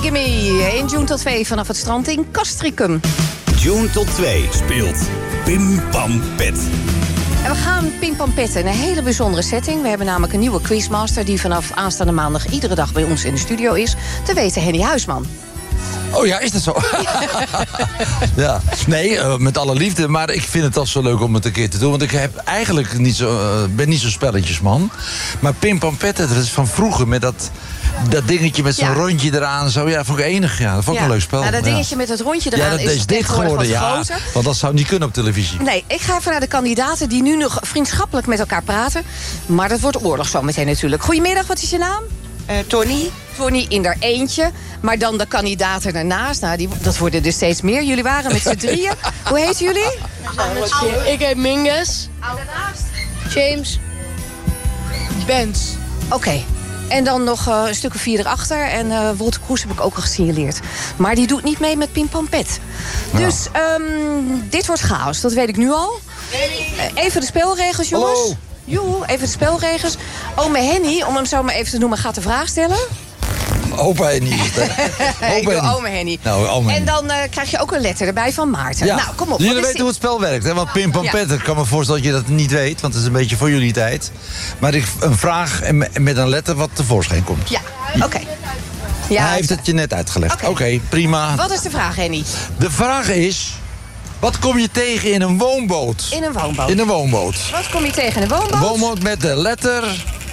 Gimme. In June tot 2 vanaf het strand in Castricum. June tot 2 speelt Pim Pam Pet. En we gaan pimpampetten in een hele bijzondere setting. We hebben namelijk een nieuwe quizmaster die vanaf aanstaande maandag iedere dag bij ons in de studio is. Te weten Henny Huisman. Oh ja, is dat zo? Ja, nee, met alle liefde. Maar ik vind het al zo leuk om het een keer te doen. Want ik heb eigenlijk ben niet zo'n spelletjesman. Maar Pimpampetten, dat is van vroeger met dat dingetje met zo'n rondje eraan. Zo, ja, vond ik enig. Ja, dat vond ik een leuk spel. Nou, dat dingetje met het rondje eraan is dit geworden. Ja, want dat zou niet kunnen op televisie. Nee, ik ga even naar de kandidaten die nu nog vriendschappelijk met elkaar praten. Maar dat wordt oorlog zo meteen natuurlijk. Goedemiddag, wat is je naam? Tony. Tony in er eentje. Maar dan de kandidaten ernaast. Nou, dat worden er steeds meer. Jullie waren met z'n drieën. Hoe heet jullie? Ik heet Mingus. James. Benz. Oké. En dan nog een stuk of 4 erachter. En Wolter Kroes heb ik ook al gesignaleerd. Maar die doet niet mee met Pimpam-Pet. Dus dit wordt chaos, dat weet ik nu al. Even de spelregels, jongens. Hallo. Joe, even de spelregels. Ome Henny, om hem zo maar even te noemen, gaat de vraag stellen. Opa Henny. Ome Henny. Nou, ome en dan krijg je ook een letter erbij van Maarten. Ja. Nou, kom op. Jullie weten hoe het spel werkt, hè? Want Pimpampetten, ik kan me voorstellen dat je dat niet weet. Want het is een beetje voor jullie tijd. Maar een vraag met een letter wat tevoorschijn komt. Ja, oké. Ja, hij heeft het je net uitgelegd. Oké, prima. Wat is de vraag, Henny? De vraag is... Wat kom je tegen in een woonboot? In een woonboot. In een woonboot. Wat kom je tegen in een woonboot? Een woonboot met de letter...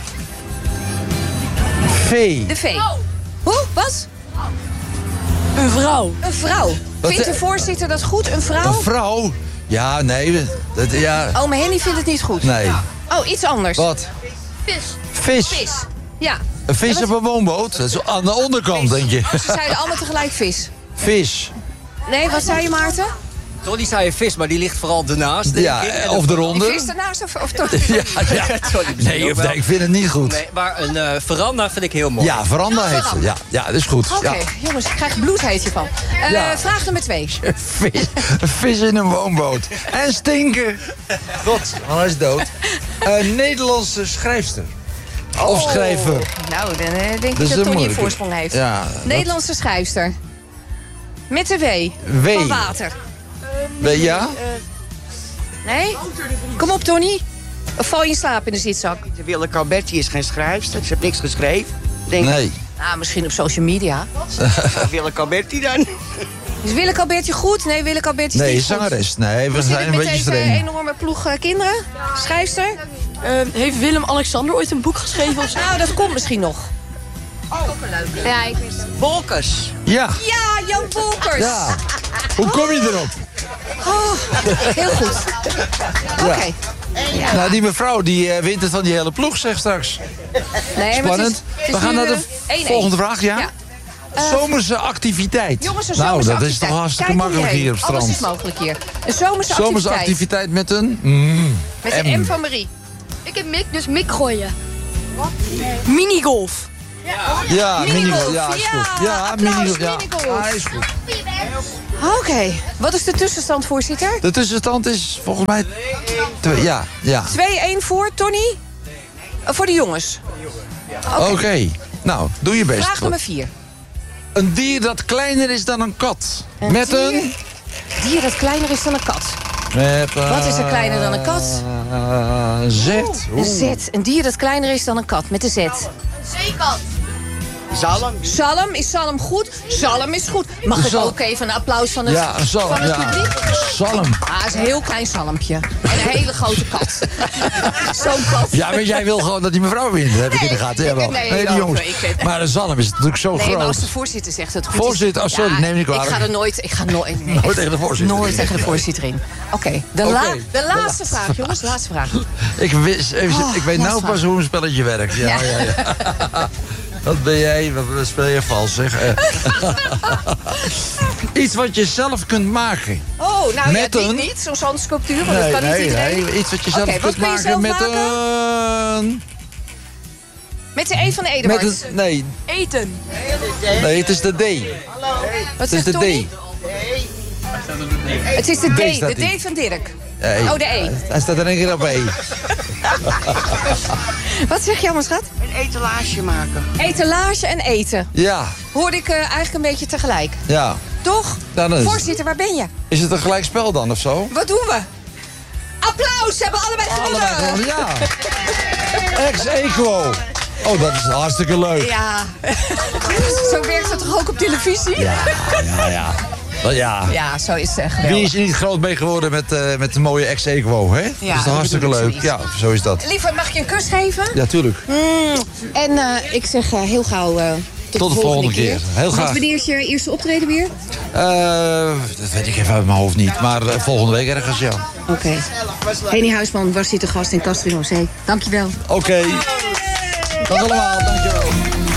V. De V. Hoe? Wat? Een vrouw. Een vrouw. Vindt de voorzitter dat goed? Een vrouw? Een vrouw? Ja, nee. Ja. Ome Henny vindt het niet goed. Nee. Oh, iets anders. Wat? Vis. Vis. Ja. Een vis op een woonboot? Dat is aan de onderkant, denk je. Ze zeiden allemaal tegelijk vis. Vis. Nee, wat zei je, Maarten? Tony zei je vis, maar die ligt vooral ernaast. Ja, of de ronde. Die vis ernaast of toch? Ja. Sorry, Nee, ik vind het niet goed. Nee, maar een veranda vind ik heel mooi. Ja, veranda heet ze. Ja, dat is goed. Oké, Ja. jongens, ik krijg bloedheetje van. Vraag nummer 2. Een vis in een woonboot. En stinken. God, hij is dood. Een Nederlandse schrijfster. Of schrijver. Nou, dan denk ik Dat is dat een Tony een moeilijke. voorsprong heeft. Ja, Nederlandse schrijfster. Met de W. W. Van water. Ja? Nee? Kom op, Tony. Of val je in slaap in de zitzak? Willeke Alberti is geen schrijfster. Ze heeft niks geschreven. Denk ik. Nee. Nou, misschien op social media. Willeke Alberti dan? Is Willeke Albertje goed? Nee, Willeke Albertje is Nee, niet goed. zangeres. Nee, we Hoe zit zijn het een met beetje deze streng. enorme ploeg kinderen? Schrijfster? Heeft Willem-Alexander ooit een boek geschreven of zo? Nou, dat komt misschien nog. Ja, ik wist het. Bolkers. Ja. Ja, Jan Bolkers. Ja. Hoe kom je erop? Oh, heel goed. Oké. Ja. Nou, die mevrouw die wint het van die hele ploeg, zeg straks. Nee, maar Spannend. het is We gaan nu, naar de 1-1. volgende vraag, ja? Ja. Zomerse activiteit. Jongens, een Nou, zomerse dat is activiteit. toch hartstikke Kijk om je makkelijk heen. hier op het Alles is strand. mogelijk hier. Een zomerse Zomerse activiteit. activiteit met een... Met een M van Marie. Ik heb Mick, dus Mick gooien. Minigolf. Ja, minigolf. Ja, Ja, is goed. Ja, applaus, minigolf. Ja, minigolf. is goed. Oké. Wat is de tussenstand, voorzitter? 2-1 De tussenstand is volgens mij... Ja. voor Tony? Voor de jongens. Oké. Nou, doe je best. Vraag nummer 4. Een dier dat kleiner is dan een kat. Een Met dier? een... Dier dat kleiner is dan een kat. Met, Wat is er kleiner dan een kat? Z. Een Z. Een dier dat kleiner is dan een kat. Met de Z. Zalm. Zalm. Is zalm goed? Zalm is goed. Mag ik Zalm. ook even een applaus van het, Ja, een zalm. van het Ja. publiek? Zalm. Ah, is een heel klein zalmpje. En een hele grote kat. Zo'n kat. Ja, maar jij wil gewoon dat die mevrouw wint. Dat heb ik in de gaten. Jawel. nee, Nee, die ook, jongens. Maar een zalm is natuurlijk zo Nee, maar groot. als de voorzitter zegt het goed Voorzitter, is... oh, sorry, neem niet kwalijk. Ik ga er nooit... Nee, Nooit tegen de voorzitter Nooit in. tegen de voorzitter in. Oké, de laatste vraag, jongens. De laatste vraag. Ik weet nou pas hoe een spelletje werkt. Ja. Wat ben jij? Wat speel je vals, zeg. Iets wat je zelf kunt maken. Oh, nou Met ja, die een- niet. Zo'n zandsculptuur, want dat kan niet iedereen. Nee, iets wat je zelf Oké, wat kunt kun je maken zelf met maken? een... Met de E van de Eduard. Met een... Nee, Eten. nee, het is de D. Wat Het is zegt de Tony? D. Het is de D D, staat de D van Dirk. Nee. Oh, de E. Hij staat er één keer op E. Wat zeg je allemaal, schat? Een etalage maken. Etalage en eten. Ja, Hoorde ik eigenlijk een beetje tegelijk. ja. Toch? Ja, dan is het. Voorzitter, waar ben je? Is het een gelijk spel dan, of zo? Wat doen we? Applaus, ze hebben allebei gewonnen. Ja. Ex-equo. Oh, dat is hartstikke leuk. Ja. Zo werkt het toch ook op televisie? Ja. Ja, zo is het geweldig. Wie is er niet groot mee geworden met de mooie ex-equo, hè? Ja, dat is toch hartstikke dat bedoel leuk. ik Ja, zo is dat. Lieverd, mag ik je een kus geven? Ja, tuurlijk. En ik zeg heel gauw tot de volgende keer. Heel graag. Wanneer is je eerste optreden weer? Dat weet ik even uit mijn hoofd niet. Maar volgende week ergens, ja. Oké. Henny Huisman was hier te gast in Castro José. Dankjewel. Oké. Dag allemaal, dankjewel.